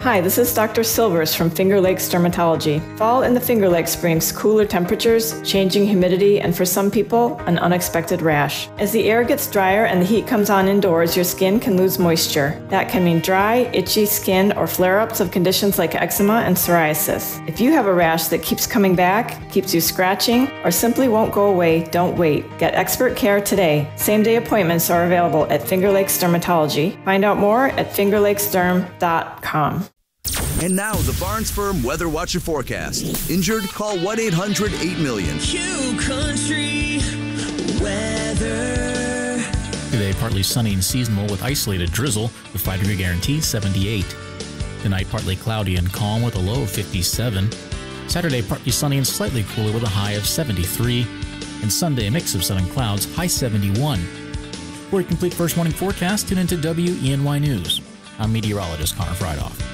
Hi, this is Dr. Silvers from Finger Lakes Dermatology. Fall in the Finger Lakes brings cooler temperatures, changing humidity, and for some people, an unexpected rash. As the air gets drier and the heat comes on indoors, your skin can lose moisture. That can mean dry, itchy skin or flare-ups of conditions like eczema and psoriasis. If you have a rash that keeps coming back, keeps you scratching, or simply won't go away, don't wait. Get expert care today. Same-day appointments are available at Finger Lakes Dermatology. Find out more at fingerlakesderm.com. And now, the Barnes Firm Weather Watch and Forecast. Injured? Call 1-800-8-million. Q Country Weather. Today, partly sunny and seasonal with isolated drizzle. The 5-degree guarantee, 78. Tonight, partly cloudy and calm with a low of 57. Saturday, partly sunny and slightly cooler with a high of 73. And Sunday, a mix of sun and clouds, high 71. For a complete first morning forecast, tune into WENY News. I'm meteorologist Connor Friedhoff.